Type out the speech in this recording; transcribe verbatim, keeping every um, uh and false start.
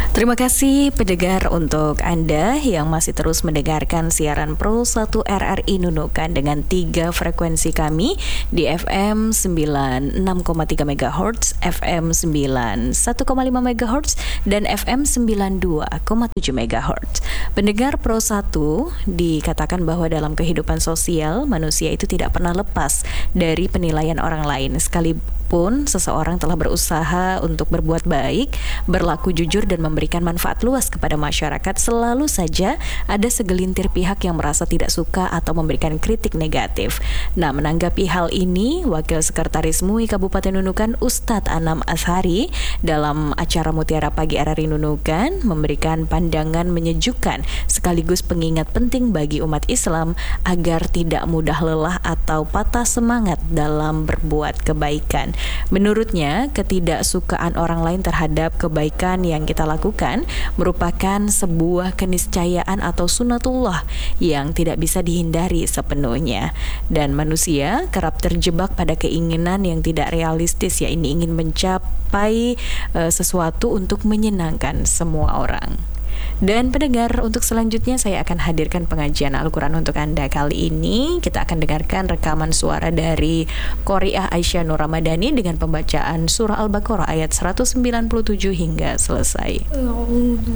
Terima kasih pendengar untuk Anda yang masih terus mendengarkan siaran Pro satu R R I Nunukan dengan tiga frekuensi kami di F M sembilan puluh enam koma tiga megahertz, F M sembilan puluh satu koma lima megahertz, dan F M sembilan puluh dua koma tujuh megahertz. Pendengar Pro satu, dikatakan bahwa dalam kehidupan sosial manusia itu tidak pernah lepas dari penilaian orang lain, sekalipun seseorang telah berusaha untuk berbuat baik, berlaku jujur dan memberikan manfaat luas kepada masyarakat, selalu saja ada segelintir pihak yang merasa tidak suka atau memberikan kritik negatif. Nah, menanggapi hal ini, Wakil Sekretaris M U I Kabupaten Nunukan Ustadz Anam Ashari dalam acara Mutiara Pagi R R I Nunukan memberikan pandangan menyejukkan sekaligus pengingat penting bagi umat Islam agar tidak mudah lelah atau patah semangat dalam berbuat kebaikan. Menurutnya, ketidaksukaan orang lain terhadap kebaikan yang kita lakukan merupakan sebuah keniscayaan atau sunatullah yang tidak bisa dihindari sepenuhnya. Dan manusia kerap terjebak pada keinginan yang tidak realistis, ya ini ingin mencapai uh, sesuatu untuk menyenangkan semua orang. Dan pendengar, untuk selanjutnya saya akan hadirkan pengajian Al-Quran untuk Anda. Kali ini kita akan dengarkan rekaman suara dari Qori'ah Aisyah Nur Ramadhani dengan pembacaan surah Al-Baqarah ayat seratus sembilan puluh tujuh hingga selesai.